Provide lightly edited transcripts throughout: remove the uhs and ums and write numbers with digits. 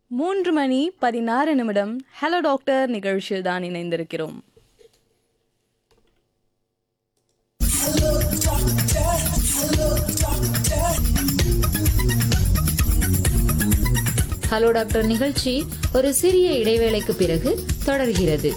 3:16 hello doctor நிகழ்ச்சியில் தான் இணைந்திருக்கிறோம். ஹலோ டாக்டர் நிகழ்ச்சி ஒரு சிறிய இடைவேளைக்கு பிறகு தொடர்கிறது.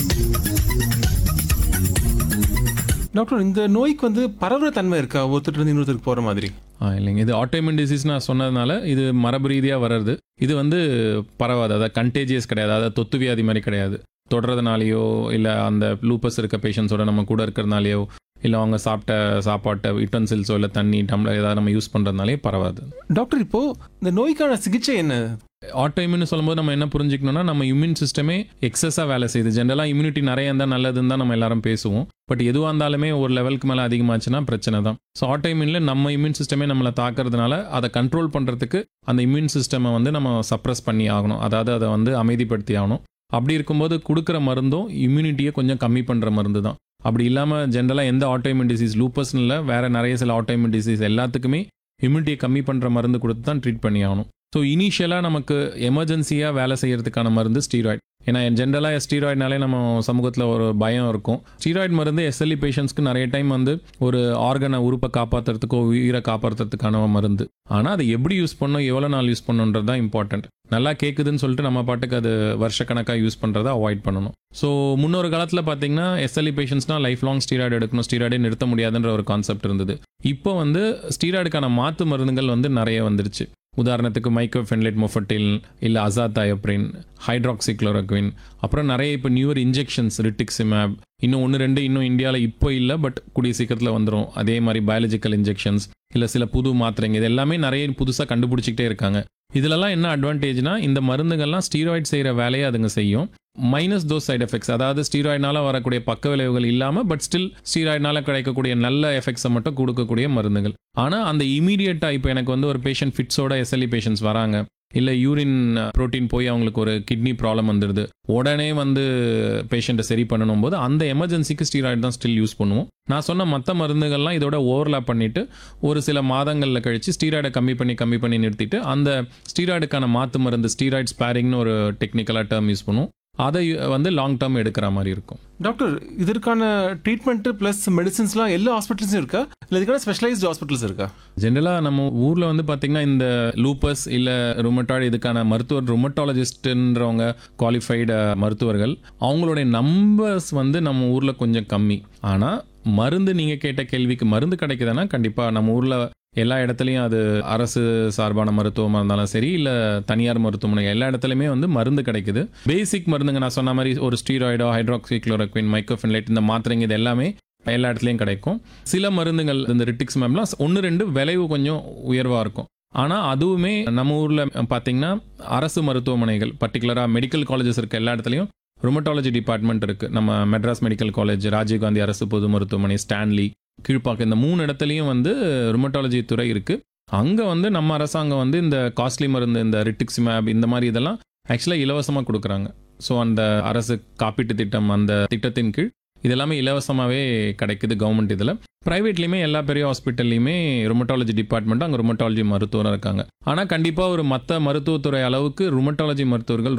டாக்டர், இந்த நோய்க்கு வந்து பரவுற தன்மை இருக்கா ஒருத்தர் இன்னொருத்தருக்கு போகிற மாதிரி? இல்லைங்க, இது ஆட்டோமின் டிசீஸ் நான் சொன்னதுனால இது மரபு ரீதியாக வர்றது. இது வந்து பரவாது, அதாவது கண்டேஜியஸ் கிடையாது, அதாவது தொத்து வியாதி மாதிரி கிடையாது. தொடுறதுனாலையோ இல்லை அந்த லூப்பஸ் இருக்க பேஷண்ட்ஸோட நம்ம கூட இருக்கிறதுனாலையோ இல்லை அவங்க சாப்பிட்ட சாப்பாட்டை யூட்டன்சில்ஸோ இல்லை தண்ணி டம்ளர் ஏதாவது நம்ம யூஸ் பண்ணுறதுனாலே பரவாது. டாக்டர், இப்போ இந்த நோய்க்கான சிகிச்சை என்ன? ஆட்டோமின்னு சொல்லும்போது நம்ம என்ன புரிஞ்சுக்கணும்னா, நம்ம இம்யூன் சிஸ்டமே எக்ஸஸாக வேலை செய்யுது. ஜென்ரலாக இம்யூனிட்டி நிறைய இருந்தால் நல்லதுன்னு தான் நம்ம எல்லாரும் பேசுவோம். பட் எதுவாக இருந்தாலுமே ஒரு லெவலுக்கு மேலே அதிகமாச்சுன்னா பிரச்சனை தான். ஸோ ஆட்டோமின்ல நம்ம இம்யூன் சிஸ்டமே நம்மளை தாக்குறதுனால அதை கண்ட்ரோல் பண்ணுறதுக்கு அந்த இம்யூன் சிஸ்டமை வந்து நம்ம சப்ரஸ் பண்ணி ஆகணும், அதாவது அதை வந்து அமைதிப்படுத்தி ஆகணும். அப்படி இருக்கும்போது கொடுக்குற மருந்தும் இம்யூனிட்டியை கொஞ்சம் கம்மி பண்ணுற மருந்து தான். அப்படி இல்லாமல் ஜென்ரலாக எந்த ஆட்டோமின் டிசீஸ், லூப்பஸ்னு இல்லை, வேறு நிறைய சில ஆட்டோமின் டிசீஸ் எல்லாத்துக்குமே இம்யூனிட்டியை கம்மி பண்ணுற மருந்து கொடுத்து தான் ட்ரீட் பண்ணி ஆகணும். ஸோ இனிஷியலாக நமக்கு எமர்ஜென்சியாக வேலை செய்கிறதுக்கான மருந்து ஸ்டீராய்டு. ஏன்னா ஜென்ரலாக ஸ்டீராய்டுனாலே நம்ம சமூகத்தில் ஒரு பயம் இருக்கும். ஸ்டீராய்டு மருந்து எஸ்எல்இ பேஷண்ட்ஸ்க்கு நிறைய டைம் வந்து ஒரு ஆர்கனை உறுப்பை காப்பாற்றுறதுக்கோ உயிரை காப்பாற்றுறதுக்கான மருந்து. ஆனால் அதை எப்படி யூஸ் பண்ணணும், எவ்வளோ நாள் யூஸ் பண்ணணுன்றது தான் இம்பார்ட்டன்ட். நல்லா கேட்குதுன்னு சொல்லிட்டு நம்ம பாட்டுக்கு அது வருஷக்கணக்காக யூஸ் பண்ணுறதை அவாய்ட் பண்ணணும். ஸோ முன்னொரு காலத்தில் பார்த்தீங்கன்னா எஸ்எல்இ பேஷண்ட்ஸ்னால் லைஃப் லாங் ஸ்டீராய்டு எடுக்கணும், ஸ்டீராய்டே நிறுத்த முடியாதுன்ற ஒரு கான்செப்ட் இருந்தது. இப்போ வந்து ஸ்டீராய்டுக்கான மாற்று மருந்துகள் வந்து நிறைய வந்துருச்சு. உதாரணத்துக்கு மைக்ரோஃபென்லேட் மொஃபட்டில் இல்லை அசாதாயோப்ரின், ஹைட்ராக்சிக்ளோரோக்வின், அப்புறம் நிறைய இப்போ நியூவர் இன்ஜெக்ஷன்ஸ் ரிட்டிக்ஸிமேப், இன்னும் 1-2 இன்னும் இந்தியாவில் இப்போ இல்லை, பட் கூடிய சீக்கிரத்தில் வந்துடும். அதே மாதிரி பயாலஜிக்கல் இன்ஜெக்ஷன்ஸ் இல்லை சில புது மாத்திரைங்க, இது எல்லாமே நிறைய புதுசாக கண்டுபிடிச்சிக்கிட்டே இருக்காங்க. இதிலலாம் என்ன அட்வான்டேஜ்னா, இந்த மருந்துகள்லாம் ஸ்டீராய்டு செய்கிற வேலையை அதுங்க செய்யும், மைனஸ் தோஸ் சைட் எஃபெக்ட்ஸ், அதாவது ஸ்டீராய்டுனால வரக்கூடிய பக்க விளைவுகள் இல்லாமல் பட் ஸ்டில் ஸ்டீராய்டுனால கிடைக்கக்கூடிய நல்ல எஃபெக்ட்ஸை மட்டும் கொடுக்கக்கூடிய மருந்துகள். ஆனால் அந்த இமீடியட்டாக இப்போ எனக்கு வந்து ஒரு பேஷண்ட் ஃபிட்ஸோட எஸ்எல்இ பேஷண்ட்ஸ் வராங்க, இல்லை யூரின் ப்ரோட்டீன் போய் அவங்களுக்கு ஒரு கிட்னி ப்ராப்ளம் வந்துடுது, உடனே வந்து பேஷண்ட்டை சரி பண்ணணும் போது அந்த எமர்ஜென்சிக்கு ஸ்டீராய்டு தான் ஸ்டில் யூஸ் பண்ணுவோம். நான் சொன்ன மற்ற மருந்துகள்லாம் இதோட ஓவர்லாப் பண்ணிவிட்டு ஒரு சில மாதங்களில் கழித்து ஸ்டீராய்டை கம்மி பண்ணி நிறுத்திட்டு அந்த ஸ்டீராய்டுக்கான மாற்று மருந்து ஸ்டீராய்டு ஸ்பேரிங்னு ஒரு டெக்னிக்கலாக டேர்ம் யூஸ் பண்ணுவோம். அதை வந்து லாங் டேர்ம் எடுக்கிற மாதிரி இருக்கும். டாக்டர், இதற்கான ட்ரீட்மெண்ட்டு ப்ளஸ் மெடிசின்ஸ்லாம் எல்லா ஹாஸ்பிட்டல்ஸும் இருக்கா, இல்லை இதுக்கான ஸ்பெஷலைஸ்டு ஹாஸ்பிட்டல்ஸ் இருக்கா? ஜென்ரலாக நம்ம ஊரில் வந்து பார்த்திங்கன்னா இந்த லூப்பஸ் இல்லை ருமட்டாய்டு இதுக்கான மருத்துவர் ருமட்டாலஜிஸ்ட்ன்றவங்க குவாலிஃபைடு மருத்துவர்கள், அவங்களுடைய நம்பர்ஸ் வந்து நம்ம ஊரில் கொஞ்சம் கம்மி. ஆனால் மருந்து நீங்கள் கேட்ட கேள்விக்கு மருந்து கிடைக்குதுன்னா கண்டிப்பாக நம்ம ஊரில் எல்லா இடத்துலையும், அது அரசு சார்பான மருத்துவமாக இருந்தாலும் சரி இல்லை தனியார் மருத்துவமனை, எல்லா இடத்துலையுமே வந்து மருந்து கிடைக்குது. பேசிக் மருந்துங்க நான் சொன்ன மாதிரி ஒரு ஸ்டீராய்டோ ஹைட்ராக்சிக்ளோரோக்வின் மைக்ரோஃபென்லேட் இந்த மாத்திரைங்க இது எல்லாமே எல்லா இடத்துலையும் கிடைக்கும். சில மருந்துகள் இந்த ரிட்டிக்ஸிமேப்லாம் 1-2 விளைவு கொஞ்சம் உயர்வாக இருக்கும். ஆனால் அதுவுமே நம்ம ஊரில் பார்த்திங்கன்னா அரசு மருத்துவமனைகள் பர்டிகுலராக மெடிக்கல் காலேஜஸ் இருக்க எல்லா இடத்துலையும் ருமட்டாலஜி டிபார்ட்மெண்ட் இருக்குது. நம்ம மெட்ராஸ் மெடிக்கல் காலேஜ், ராஜீவ்காந்தி அரசு பொது மருத்துவமனை, ஸ்டான்லி, கீழ்ப்பாக்கம், இந்த 3 இடத்துலையும் வந்து ருமட்டாலஜி துறை இருக்குது. அங்கே வந்து நம்ம அரசாங்கம் வந்து இந்த காஸ்ட்லி மருந்து இந்த ரிட்டிக்ஸிமேப் இந்த மாதிரி இதெல்லாம் ஆக்சுவலாக இலவசமாக கொடுக்குறாங்க. ஸோ அந்த அரசு காப்பீட்டு திட்டம், அந்த திட்டத்தின் கீழ் இதெல்லாமே இலவசமாகவே கிடைக்குது கவர்மெண்ட் இதில். ப்ரைவேட்லேயுமே எல்லா பெரிய ஹாஸ்பிட்டல்லையுமே ருமட்டாலஜி டிபார்ட்மெண்ட், அங்கே ருமட்டாலஜி மருத்துவராக இருக்காங்க. ஆனால் கண்டிப்பாக ஒரு மற்ற மருத்துவத்துறை அளவுக்கு ருமட்டாலஜி மருத்துவர்கள்